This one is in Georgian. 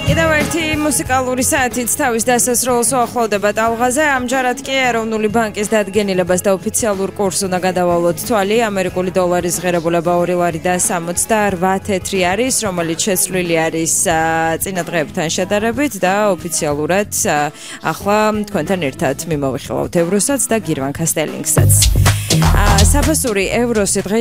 კიდევ ერთი მუსიკალური საათით თავის დასასრულს უახლოვდება ტალღაზე. ამჯერად კი ეროვნული ბანკის დადგენილებას და ოფიციალურ კურსს უნდა გადავალოთ თვალი. ამერიკული დოლარის ღირებულება 2.68 არის, რომელიც შეცვლილი არის წინა დღეებთან შედარებით და ოფიციალურად ახლა თქვენთან ერთად მიმოვიხილავთ ევროსაც და გირვანქა სტელინგსაც. საფასური ევროსი